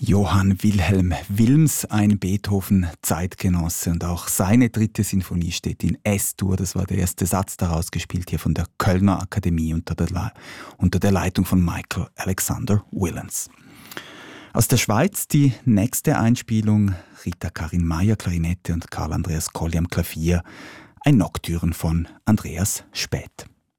Johann Wilhelm Wilms, ein Beethoven-Zeitgenosse, und auch seine 3. Sinfonie steht in S-Dur. Das war der erste Satz daraus, gespielt hier von der Kölner Akademie unter der Leitung von Michael Alexander Willens. Aus der Schweiz die nächste Einspielung: Rita Karin Meyer Klarinette und Karl Andreas Colli am Klavier, ein Nocturne von Andreas Späth.